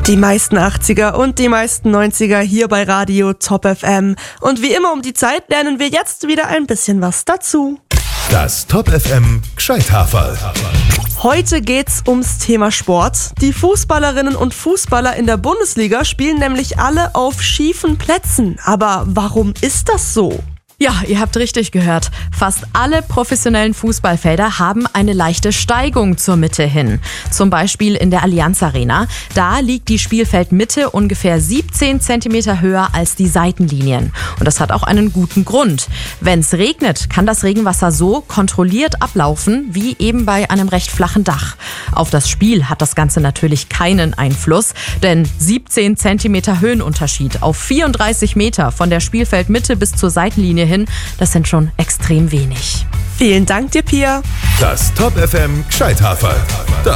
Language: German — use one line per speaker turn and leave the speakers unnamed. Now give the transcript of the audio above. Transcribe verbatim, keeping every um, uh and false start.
Die meisten achtziger und die meisten neunziger hier bei Radio Top F M. Und wie immer um die Zeit lernen wir jetzt wieder ein bisschen was dazu.
Das Top F M Gscheithaferl.
Heute geht's ums Thema Sport. Die Fußballerinnen und Fußballer in der Bundesliga spielen nämlich alle auf schiefen Plätzen. Aber warum ist das so?
Ja, ihr habt richtig gehört. Fast alle professionellen Fußballfelder haben eine leichte Steigung zur Mitte hin. Zum Beispiel in der Allianz Arena. Da liegt die Spielfeldmitte ungefähr siebzehn Zentimeter höher als die Seitenlinien. Und das hat auch einen guten Grund. Wenn es regnet, kann das Regenwasser so kontrolliert ablaufen, wie eben bei einem recht flachen Dach. Auf das Spiel hat das Ganze natürlich keinen Einfluss, denn siebzehn Zentimeter Höhenunterschied auf vierunddreißig Meter von der Spielfeldmitte bis zur Seitenlinie hin, das sind schon extrem wenig.
Vielen Dank dir, Pia.
Das Top F M Gscheithaferl.